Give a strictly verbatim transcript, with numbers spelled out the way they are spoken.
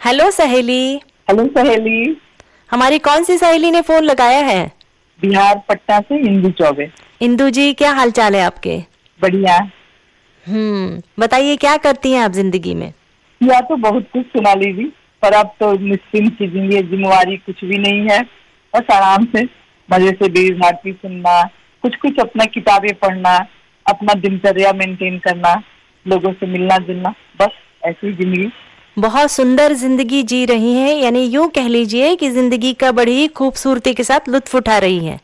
Hello सहेली। Hello सहेली। हमारी कौन सी सहेली ने फोन लगाया है? बिहार पटना से इंदु चौबे। इंदु जी, क्या हाल चाल है आपके? बढ़िया। हम्म बताइए, क्या करती हैं आप जिंदगी में? या तो बहुत कुछ सुना लीजिए, पर अब तो निश्चिंत की जिंदगी, जिम्मेवारी कुछ भी नहीं है। बस आराम से मजे से बीर भारती सुनना, कुछ कुछ अपना किताबें पढ़ना, अपना दिनचर्या मेंटेन करना, लोगों से मिलना जुलना, बस ऐसी जिंदगी। बहुत सुंदर जिंदगी जी रही हैं, यानी यूं कह लीजिए कि जिंदगी का बड़ी खूबसूरती के साथ लुत्फ उठा रही हैं।